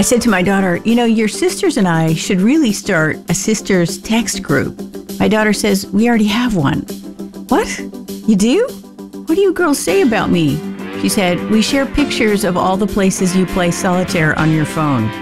I said to my daughter, your sisters and I should really start a sisters text group. My daughter says, we already have one. What? You do? What do you girls say about me? She said, we share pictures of all the places you play solitaire on your phone.